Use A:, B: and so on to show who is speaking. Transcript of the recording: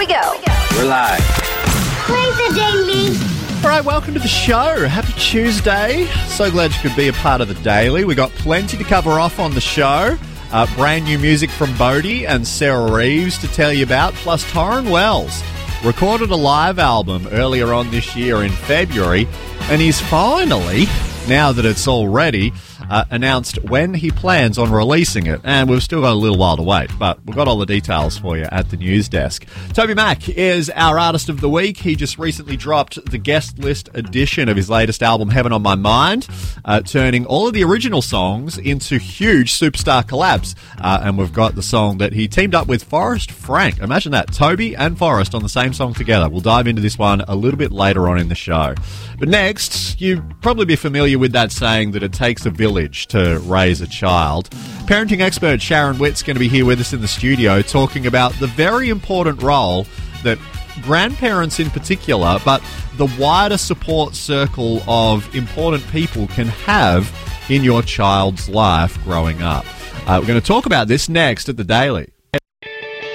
A: we go.
B: We're live.
C: Play the Daily.
D: All right, welcome to the show. Happy Tuesday. So glad you could be a part of the Daily. We got plenty to cover off on the show. Brand new music from Bodhi and Sarah Reeves to tell you about, plus Torrin Wells recorded a live album earlier on this year in February, and he's finally, now that it's all ready, announced when he plans on releasing it. And we've still got a little while to wait, but we've got all the details for you at the news desk. Toby Mac is our Artist of the Week. He just recently dropped the guest list edition of his latest album, Heaven on My Mind, turning all of the original songs into huge superstar collabs. And we've got the song that he teamed up with Forrest Frank. Imagine that, Toby and Forrest on the same song together. We'll dive into this one a little bit later on in the show. But next, you'd probably be familiar with that saying that it takes a village to raise a child. Parenting expert Sharon Witt's going to be here with us in the studio talking about the very important role that grandparents in particular, but the wider support circle of important people can have in your child's life growing up. We're going to talk about this next at The Daily.